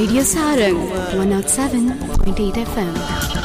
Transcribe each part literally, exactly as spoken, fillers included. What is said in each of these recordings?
Radio Sarang, one oh seven point eight F M.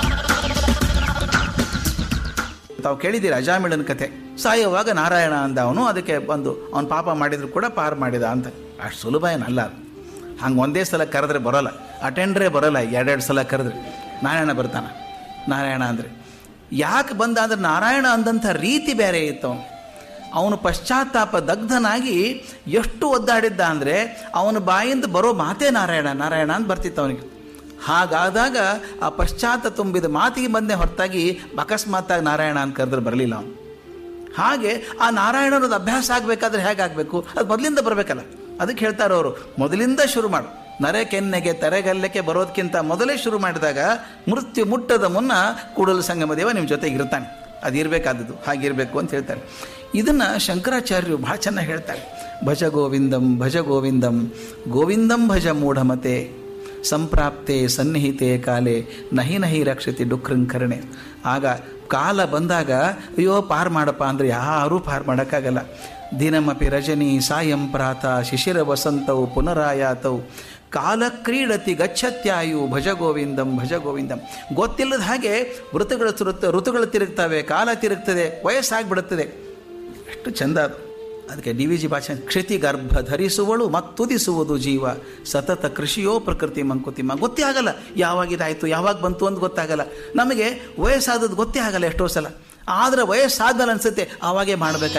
ತಾವು ಕೇಳಿದ್ದೀರಿ ಅಜಾಮಿಳನ ಕಥೆ. ಸಾಯುವಾಗ ನಾರಾಯಣ ಅಂದ ಅವನು, ಅದಕ್ಕೆ ಬಂದು ಅವನು ಪಾಪ ಮಾಡಿದ್ರು ಕೂಡ ಪಾರು ಮಾಡಿದ ಅಂತ. ಅಷ್ಟು ಸುಲಭ ಏನಲ್ಲ. ಹಂಗೆ ಒಂದೇ ಸಲ ಕರೆದ್ರೆ ಬರೋಲ್ಲ, ಅಟೆಂಡ್ರೇ ಬರೋಲ್ಲ. ಎರಡೆರಡು ಸಲ ಕರೆದ್ರೆ ನಾರಾಯಣ ಬರ್ತಾನೆ. ನಾರಾಯಣ ಅಂದರೆ ಯಾಕೆ ಬಂದ ಅಂದರೆ ನಾರಾಯಣ ಅಂದಂಥ ರೀತಿ ಬೇರೆ ಇತ್ತು. ಅವನು ಅವನು ಪಶ್ಚಾತ್ತಾಪ ದಗ್ಧನಾಗಿ ಎಷ್ಟು ಒದ್ದಾಡಿದ್ದ ಅಂದರೆ ಅವನ ಬಾಯಿಂದ ಬರೋ ಮಾತೇ ನಾರಾಯಣ ನಾರಾಯಣ ಅಂತ ಬರ್ತಿತ್ತು ಅವನಿಗೆ. ಹಾಗಾದಾಗ ಆ ಪಶ್ಚಾತ್ತ ತುಂಬಿದ ಮಾತಿಗೆ ಬಂದೇ ಹೊರತಾಗಿ ಅಕಸ್ಮಾತ್ತಾಗಿ ನಾರಾಯಣ ಅಂತ ಕರೆದ್ರೆ ಬರಲಿಲ್ಲ ಅವನು. ಹಾಗೆ ಆ ನಾರಾಯಣ ಅನ್ನೋದು ಅಭ್ಯಾಸ ಆಗಬೇಕಾದ್ರೆ ಹೇಗಾಗಬೇಕು, ಅದು ಮೊದಲಿಂದ ಬರಬೇಕಲ್ಲ. ಅದಕ್ಕೆ ಹೇಳ್ತಾರೆ ಅವರು, ಮೊದಲಿಂದ ಶುರು ಮಾಡು. ನರೆ ಕೆನ್ನೆಗೆ ತೆರೆಗಲ್ಲಕ್ಕೆ ಬರೋದಕ್ಕಿಂತ ಮೊದಲೇ ಶುರು ಮಾಡಿದಾಗ ಮೃತ್ಯು ಮುಟ್ಟದ ಮುನ್ನ ಕೂಡಲ ಸಂಗಮ ದೇವ ನಿಮ್ಮ ಜೊತೆಗೆ ಇರ್ತಾನೆ. ಅದು ಇರಬೇಕಾದದ್ದು, ಹಾಗಿರಬೇಕು ಅಂತ ಹೇಳ್ತಾರೆ. ಇದನ್ನು ಶಂಕರಾಚಾರ್ಯರು ಭಾಳ ಚೆನ್ನಾಗಿ ಹೇಳ್ತಾರೆ. ಭಜ ಗೋವಿಂದಂ ಭಜ ಗೋವಿಂದಂ ಗೋವಿಂದಂ ಭಜ ಮೂಢಮತೆ ಸಂಪ್ರಾಪ್ತೆ ಸನ್ನಿಹಿತೆ ಕಾಲೆ ನಹಿ ನಹಿ ರಕ್ಷತಿ ಡುಕ್ರಂಕರಣೆ. ಆಗ ಕಾಲ ಬಂದಾಗ ಅಯ್ಯೋ ಪಾರು ಮಾಡಪ್ಪ ಅಂದರೆ ಯಾರೂ ಪಾರು ಮಾಡೋಕ್ಕಾಗಲ್ಲ. ದಿನಮಪಿ ರಜನಿ ಸಾಯಂ ಪ್ರಾತ ಶಿಶಿರ ವಸಂತವು ಪುನರಾಯಾತವು ಕಾಲ ಕ್ರೀಡತಿ ಗಚ್ಚತ್ಯಾಯು ಭಜ ಗೋವಿಂದಂ ಭಜ ಗೋವಿಂದಂ. ಗೊತ್ತಿಲ್ಲದ ಹಾಗೆ ಋತುಗಳು ತಿರುತ್ತ ಋತುಗಳು ತಿರುಗ್ತವೆ, ಕಾಲ ತಿರುಗ್ತದೆ, ವಯಸ್ಸಾಗ್ಬಿಡುತ್ತದೆ. ಎಷ್ಟು ಚಂದ ಅದು. ಅದಕ್ಕೆ ಡಿ ವಿ ಜಿ ಭಾಷೆ, ಕ್ಷಿತಿ ಗರ್ಭ ಧರಿಸುವಳು ಮತ್ತುದಿಸುವುದು ಜೀವ ಸತತ ಕೃಷಿಯೋ ಪ್ರಕೃತಿ ಮಂಕುತಿಮ್ಮ. ಗೊತ್ತೇ ಆಗಲ್ಲ ಯಾವಾಗ ಇದಾಯಿತು, ಯಾವಾಗ ಬಂತು ಅಂತ ಗೊತ್ತಾಗಲ್ಲ. ನಮಗೆ ವಯಸ್ಸಾದದ್ದು ಗೊತ್ತೇ ಆಗಲ್ಲ ಎಷ್ಟೋ ಸಲ. ಆದರೆ ವಯಸ್ಸಾದ್ಮೇಲೆ ಅನಿಸುತ್ತೆ ಆವಾಗೇ ಮಾಡಬೇಕಾಗಿ